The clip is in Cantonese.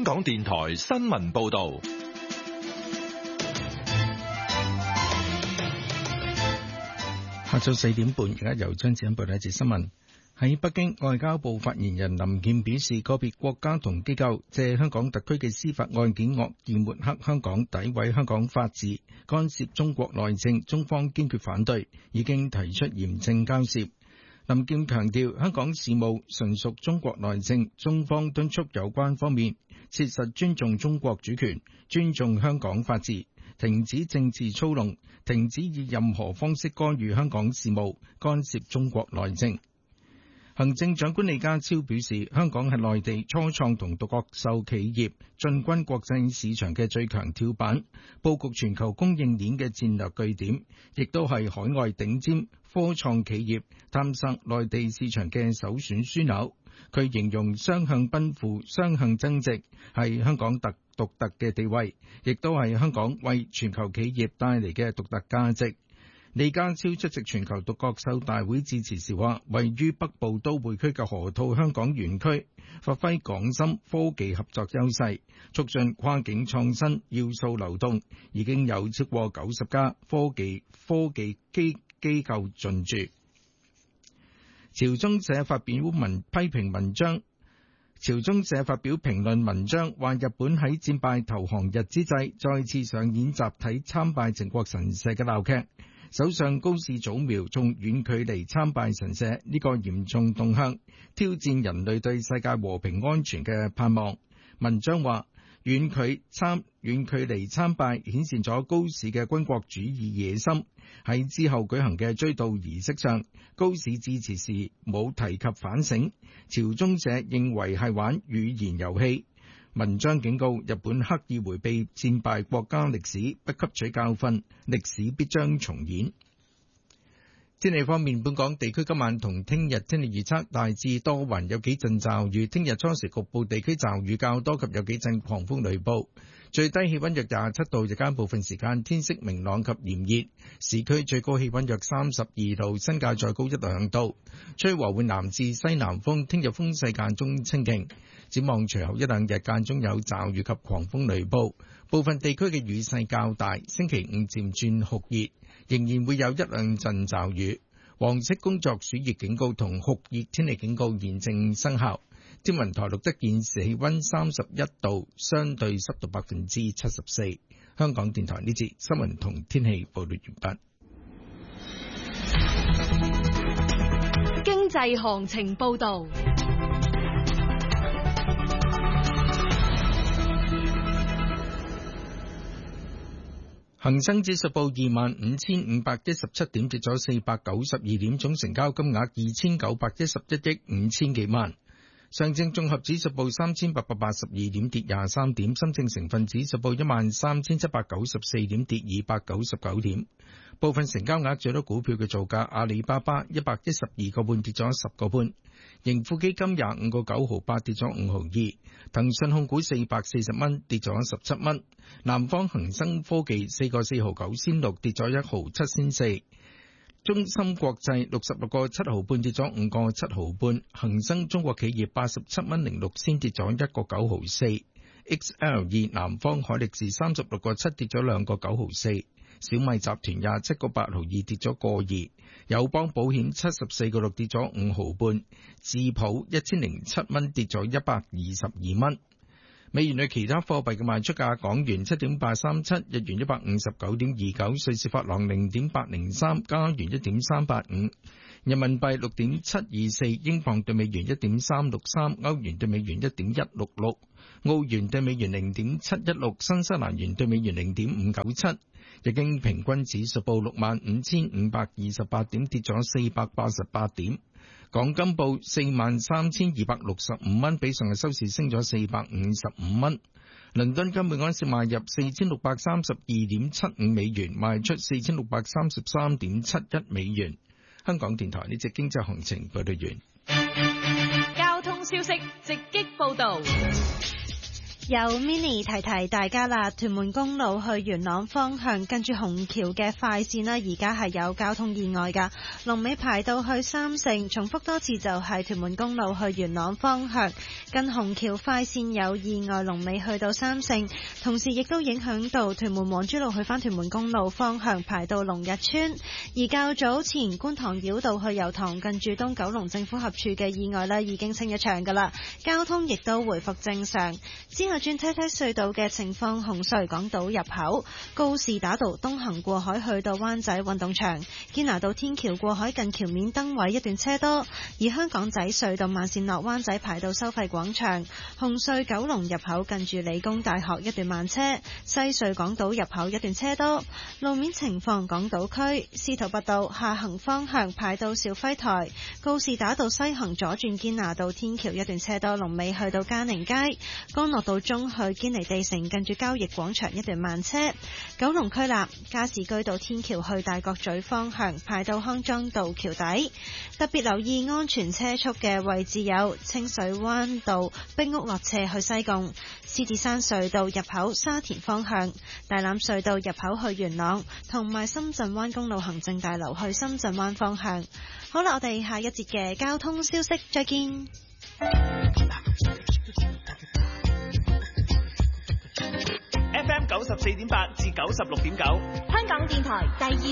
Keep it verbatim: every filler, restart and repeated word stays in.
港電台新聞報道。 下晝四點半，而家由張子欣報道一節新聞。喺北京，外交部發言人林健表示，個別國家同機構借香港特區嘅司法案件惡意抹黑香港、詆毀香港法治、干涉中國內政，中方堅決反對，已經提出嚴正交涉。林健強調，香港事務純屬中國內政，中方敦促有關方面切實尊重中國主權，尊重香港法治，停止政治操弄，停止以任何方式干預香港事務，干涉中國內政。行政長官李家超表示，香港係內地初創同獨角獸企業進軍國際市場嘅最強跳板，佈局全球供應鏈嘅戰略據點，亦都係海外頂尖科創企業探索內地市場嘅首選樞紐。佢形容雙向奔赴、雙向增值係香港特獨特嘅地位，亦都係香港為全球企業帶嚟嘅獨特價值。李家超出席全球獨角獸大會致辭時話，位於北部都會區嘅河套香港園區，發揮港深科技合作優勢，促進跨境創新要素流動，已經有超過九十家科技科技機機構進駐。朝中社發表文批評文章，朝中社發表評論文章，話日本喺戰敗投降日之際，再次上演集體參拜靖國神社嘅鬧劇。首相高市早苗仲遠距離參拜神社，呢個嚴重動向，挑戰人類對世界和平安全嘅盼望。文章話，遠距參遠距離參拜顯示咗高市嘅軍國主義野心。喺之後舉行嘅追悼儀式上，高市致辭時冇提及反省，朝中社認為係玩語言遊戲。文章警告，日本刻意迴避戰敗國家歷史，不吸取教訓，歷史必將重演。天氣方面，本港地區今晚同聽日天氣預測大致多雲，有幾陣驟雨。聽日初時局部地區驟雨較多及有幾陣狂風雷暴。最低氣溫約廿七度，日間部分時間天色明朗及炎熱。市區最高氣溫約三十二度，新界再高一兩度。吹和緩南至西南風，聽日風勢間中清勁。展望隨後一兩日間中有驟雨及狂風雷暴，部分地區嘅雨勢較大。星期五漸轉酷熱，仍然會有一兩陣驟雨。黃色工作暑熱警告同酷熱天氣警告現正生效。天文台錄得現時氣溫三十一度，相對濕度百分之七十四。香港電台呢節新聞同天氣報道完畢。 經濟行情報道。 恒生指數報二萬五千五百一十七點，跌咗四百九十二點，總成交金額二千九百一十一億五千幾萬。上證綜合指數報三千八百八十二點，跌廿三點。深證成分指數報一萬三千七百九十四點，跌二百九十九點。部分成交額最多股票嘅造價，阿里巴巴一百一十二個半，跌咗十個半。盈富基金廿五個九毫八，跌咗五毫二。騰訊控股四百四十蚊，跌咗十七蚊。南方恒生科技四個四毫九仙六，跌咗一毫七仙四。中芯國際六十六個七毫半，跌咗五個七毫半。恒生中國企業八十七蚊零六仙，跌咗一個九毫四。X L 二南方海力士三十六個七，跌咗兩個九毫四。小米集團廿七個八毫二，跌咗個二。友邦保險七十四個六，跌咗五毫半。智普一千零七蚊，跌咗一百二十二蚊。美元對其他貨幣嘅賣出價：港元七點八三七，日元一百五十九點二九，瑞士法郎零點八零三，加元一點三八五，人民幣六點七二四，英鎊對美元一點三六三，歐元對美元一點一六六，澳元對美元零點七一六，新西蘭元對美元零點五九七。日經平均指數報六萬五千五百二十八點，跌咗四百八十八點。港金報四萬三千二百六十五蚊，比上日收市升咗四百五十五蚊。倫敦金每盎司賣入四千六百三十二點七五美元，賣出四千六百三十三點七一美元。香港電台呢隻經濟行情報道完。 交通消息直擊報道。 有 Mini 提提大家啦，屯門公路去元朗方向，跟住紅橋嘅快線啦，而家係有交通意外噶，龍尾排到去三聖。重複多次就係屯門公路去元朗方向，跟紅橋快線有意外，龍尾去到三聖，同時亦都影響到屯門黃珠路去返屯門公路方向，排到龍日村。而較早前觀塘繞道去油塘，近住東九龍政府合署嘅意外呢，已經清一場噶啦，交通亦都回復正常。之後轉睇睇隧道嘅情況，紅隧港島入口、告士打道東行過海去到灣仔運動場、堅拿道天橋過海近橋面燈位一段車多，而香港仔隧道慢線落灣仔排到收費廣場，紅隧九龍入口近住理工大學一段慢車，西隧港島入口一段車多。路面情況，港島區司徒拔道下行方向排到肇輝台，告士打道西行左轉堅拿道天橋一段車多，龍尾去到嘉寧街，干諾道中去堅尼地城近住交易廣場一段慢車。九龍區立加士居道天橋去大角咀方向排到康莊道橋底，特別留意安全車速嘅位置有清水灣道壁屋落斜去西貢、獅子山隧道入口沙田方向、大欖隧道入口去元朗，同埋深圳灣公路行政大樓去深圳灣方向。好啦，我哋下一節嘅交通消息再見。 F M 九十四點八至九十六點九， 香港電台第二